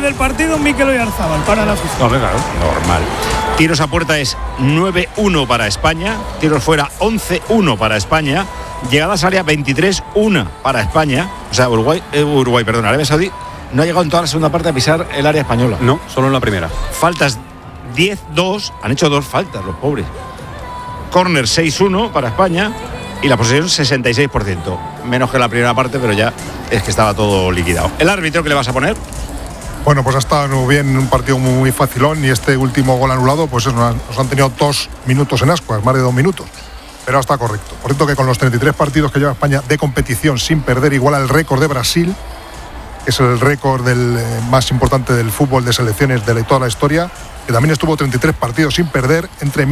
del partido Mikel Oyarzabal para la FIFA. Normal. Tiros a puerta es 9-1 para España, tiros fuera 11-1 para España, llegadas a área 23-1 para España. O sea, Arabia Saudí no ha llegado en toda la segunda parte a pisar el área española. No, solo en la primera. Faltas 10-2, han hecho 2 faltas los pobres. Córner 6-1 para España y la posesión 66%. Menos que en la primera parte, pero ya es que estaba todo liquidado. ¿El árbitro qué le vas a poner? Bueno, pues ha estado bien, un partido muy facilón, y este último gol anulado, pues nos han tenido 2 minutos en ascuas, más de 2 minutos. Pero está correcto. Por cierto, que con los 33 partidos que lleva España de competición sin perder, igual al récord de Brasil, que es el récord más importante del fútbol de selecciones de toda la historia, que también estuvo 33 partidos sin perder entre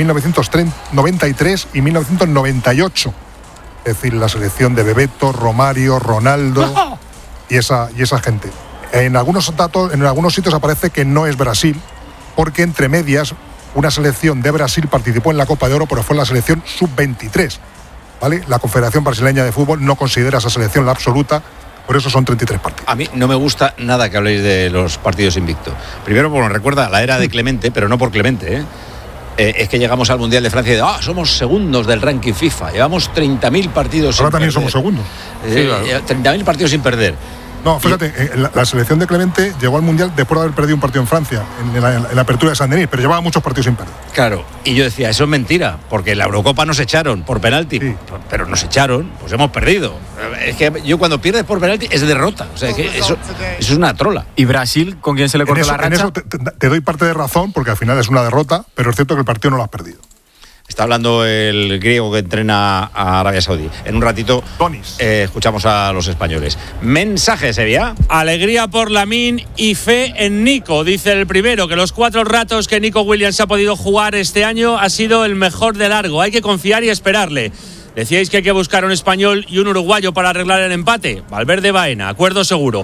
1993 y 1998. Es decir, la selección de Bebeto, Romario, Ronaldo y esa gente. En algunos datos, en algunos sitios aparece que no es Brasil, porque entre medias una selección de Brasil participó en la Copa de Oro, pero fue la selección sub-23, ¿vale? La Confederación Brasileña de Fútbol no considera esa selección la absoluta, por eso son 33 partidos. A mí no me gusta nada que habléis de los partidos invictos. Primero, porque nos recuerda a la era de Clemente, pero no por Clemente, ¿eh? Es que llegamos al Mundial de Francia y somos segundos del ranking FIFA, llevamos 30.000 partidos ahora sin también perder. Somos segundos. 30.000 partidos sin perder. No, fíjate, la selección de Clemente llegó al Mundial después de haber perdido un partido en Francia, en la apertura de Saint-Denis, pero llevaba muchos partidos sin perder. Claro, y yo decía, eso es mentira, porque en la Eurocopa nos echaron por penalti, sí. Pero nos echaron, pues hemos perdido. Es que yo cuando pierdes por penalti es derrota, o sea, que eso es una trola. ¿Y Brasil, con quién se le cortó la racha? En eso te doy parte de razón, porque al final es una derrota, pero es cierto que el partido no lo has perdido. Está hablando el griego que entrena a Arabia Saudí. En un ratito escuchamos a los españoles. Mensaje, Sevilla. Alegría por Lamine y fe en Nico. Dice el primero que los 4 ratos que Nico Williams ha podido jugar este año ha sido el mejor de largo. Hay que confiar y esperarle. Decíais que hay que buscar un español y un uruguayo para arreglar el empate. Valverde Baena, acuerdo seguro.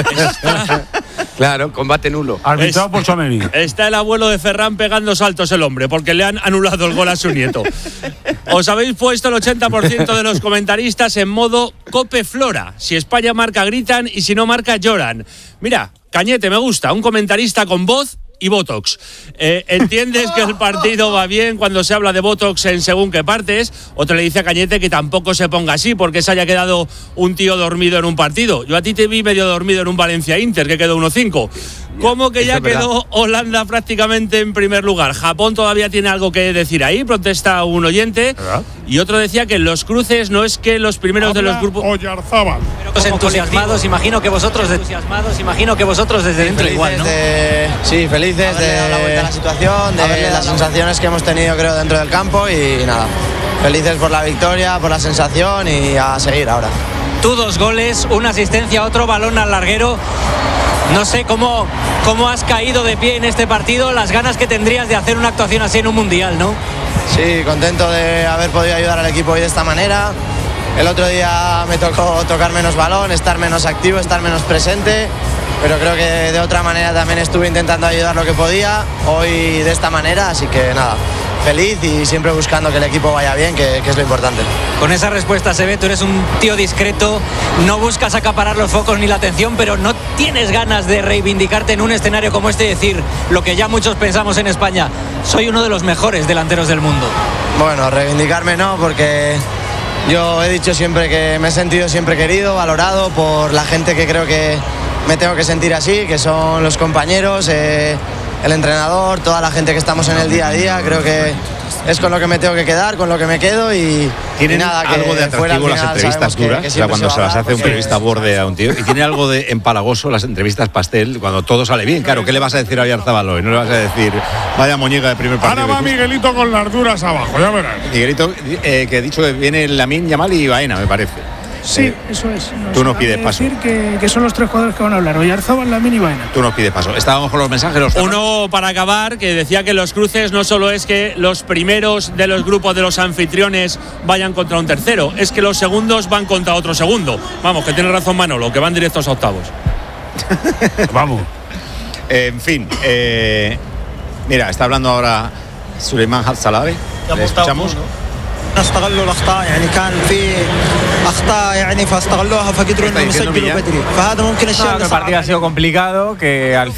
Claro, combate nulo. Arbitrado por Tchouaméni. Está el abuelo de Ferran pegando saltos el hombre, porque le han anulado el gol a su nieto. Os habéis puesto el 80% de los comentaristas en modo Cope Flora. Si España marca, gritan, y si no marca, lloran. Mira, Cañete, me gusta, un comentarista con voz y Botox. ¿Entiendes que el partido va bien cuando se habla de Botox en según qué partes? Otro le dice a Cañete que tampoco se ponga así porque se haya quedado un tío dormido en un partido. Yo a ti te vi medio dormido en un Valencia-Inter que quedó 1-5. ¿Cómo que ya quedó Holanda prácticamente en primer lugar? Japón todavía tiene algo que decir ahí, protesta un oyente. ¿Verdad? Y otro decía que en los cruces no es que los primeros de los grupos... Oyarzabal. Entusiasmados, imagino que vosotros desde dentro igual, ¿no? Sí, felices de dar la vuelta a la situación, de las sensaciones que hemos tenido, creo, dentro del campo, y nada, felices por la victoria, por la sensación, y a seguir ahora. Tú 2 goles, una asistencia, otro balón al larguero. No sé cómo has caído de pie en este partido, las ganas que tendrías de hacer una actuación así en un mundial, ¿no? Sí, contento de haber podido ayudar al equipo hoy de esta manera. El otro día me tocó tocar menos balón, estar menos activo, estar menos presente, pero creo que de otra manera también estuve intentando ayudar lo que podía, hoy de esta manera, así que nada, feliz y siempre buscando que el equipo vaya bien, que es lo importante. Con esa respuesta se ve, tú eres un tío discreto, no buscas acaparar los focos ni la atención, pero no tienes ganas de reivindicarte en un escenario como este y decir lo que ya muchos pensamos en España, soy uno de los mejores delanteros del mundo. Bueno, reivindicarme no, porque yo he dicho siempre que me he sentido siempre querido, valorado por la gente que creo que me tengo que sentir así, que son los compañeros, el entrenador, toda la gente que estamos en el día a día. Creo que es con lo que me tengo que quedar, con lo que me quedo, y ¿tienen nada, que algo de atractivo las entrevistas duras? O sea, cuando se las hace un periodista borde a un tío. Y tiene algo de empalagoso las entrevistas pastel, cuando todo sale bien. Claro, ¿qué le vas a decir a Oyarzabal hoy? No le vas a decir, vaya muñeca de primer partido. Ahora va Miguelito con las duras abajo, ya verás. Miguelito, que ha dicho que viene Lamine Yamal y Baena, me parece. Sí, eso es. Tú nos pides paso. decir que son los 3 jugadores que van a hablar, Oyarzabal, Lamine y Baena. Tú nos pides paso. Estábamos con los mensajeros. Uno para acabar, que decía que los cruces no solo es que los primeros de los grupos de los anfitriones vayan contra un tercero, es que los segundos van contra otro segundo. Vamos, que tiene razón Manolo, que van directos a octavos. Vamos. En fin, mira, está hablando ahora Suleiman Al-Salabi. ¿Le escuchamos? استغلوا الاخطاء يعني كان في اخطاء يعني فاستغلوها فقدروا انهم يسجلوا بدري فهذا ممكن الشيء el partido ha sido complicado, que al